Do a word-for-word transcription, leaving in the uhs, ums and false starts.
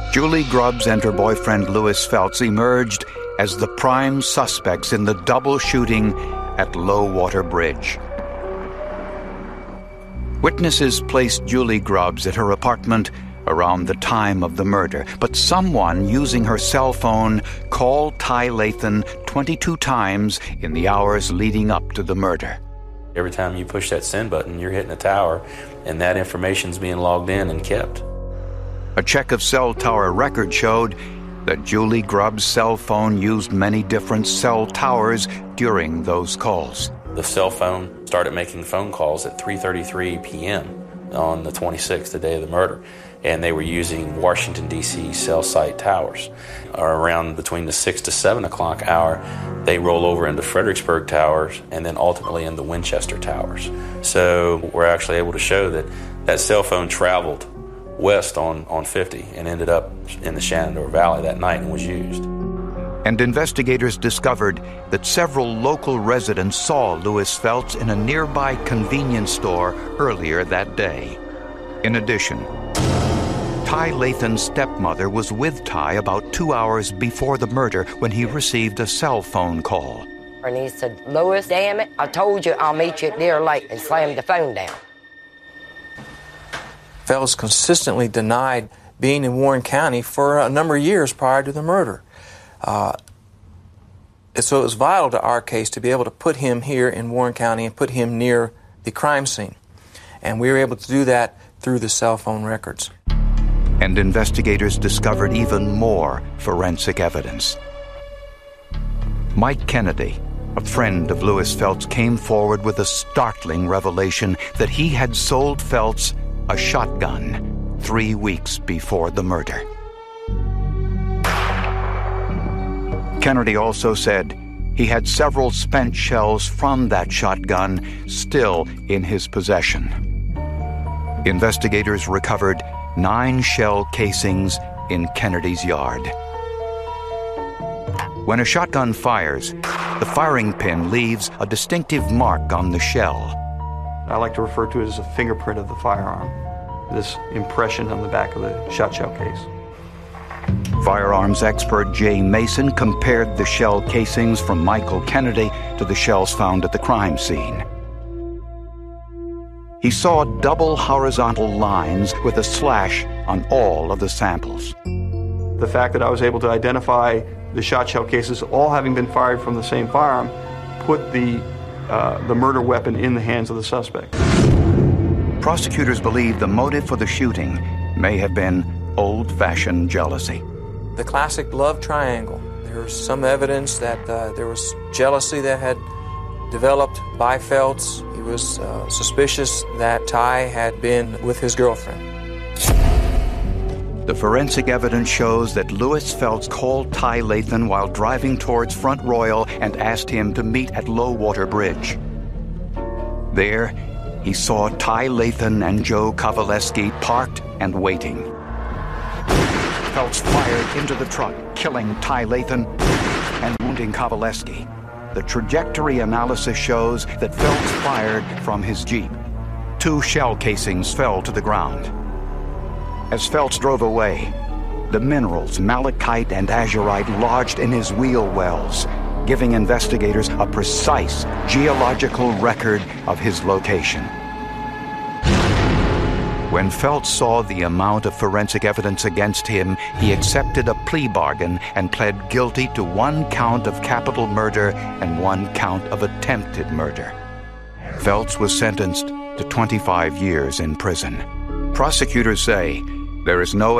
Julie Grubbs and her boyfriend Louis Phelps emerged as the prime suspects in the double shooting at Low Water Bridge. Witnesses placed Julie Grubbs at her apartment around the time of the murder, but someone using her cell phone called Ty Lathan twenty-two times in the hours leading up to the murder. Every time you push that send button, you're hitting a tower, and that information's being logged in and kept. A check of cell tower records showed that Julie Grubbs' cell phone used many different cell towers during those calls. The cell phone started making phone calls at three thirty-three p.m. on the twenty-sixth, the day of the murder, and they were using Washington, D C cell site towers. Around between the six to seven o'clock hour, they roll over into Fredericksburg towers and then ultimately into Winchester towers. So we're actually able to show that that cell phone traveled west on, on fifty and ended up in the Shenandoah Valley that night and was used. And investigators discovered that several local residents saw Louis Phelps in a nearby convenience store earlier that day. In addition, Ty Lathan's stepmother was with Ty about two hours before the murder when he received a cell phone call. And he said, "Louis, damn it, I told you I'll meet you at Deer Lake," and slammed the phone down. Phelps consistently denied being in Warren County for a number of years prior to the murder. Uh, so it was vital to our case to be able to put him here in Warren County and put him near the crime scene. And we were able to do that through the cell phone records. And investigators discovered even more forensic evidence. Mike Kennedy, a friend of Louis Phelps, came forward with a startling revelation that he had sold Phelps a shotgun three weeks before the murder. Kennedy also said he had several spent shells from that shotgun still in his possession. Investigators recovered nine shell casings in Kennedy's yard. When a shotgun fires, the firing pin leaves a distinctive mark on the shell. I like to refer to it as a fingerprint of the firearm, this impression on the back of the shot shell case. Firearms expert Jay Mason compared the shell casings from Michael Kennedy to the shells found at the crime scene. He saw double horizontal lines with a slash on all of the samples. The fact that I was able to identify the shot shell cases all having been fired from the same firearm put the, uh, the murder weapon in the hands of the suspect. Prosecutors believe the motive for the shooting may have been old-fashioned jealousy. The classic love triangle. There's some evidence that uh, there was jealousy that had developed by Phelps. He was uh, suspicious that Ty had been with his girlfriend. The forensic evidence shows that Louis Phelps called Ty Lathan while driving towards Front Royal and asked him to meet at Low Water Bridge. There, he saw Ty Lathan and Joe Kovaleski parked and waiting. Phelps fired into the truck, killing Ty Lathan and wounding Kovaleski. The trajectory analysis shows that Phelps fired from his Jeep. Two shell casings fell to the ground. As Phelps drove away, the minerals malachite and azurite lodged in his wheel wells, giving investigators a precise geological record of his location. When Phelps saw the amount of forensic evidence against him, he accepted a plea bargain and pled guilty to one count of capital murder and one count of attempted murder. Phelps was sentenced to twenty-five years in prison. Prosecutors say there is no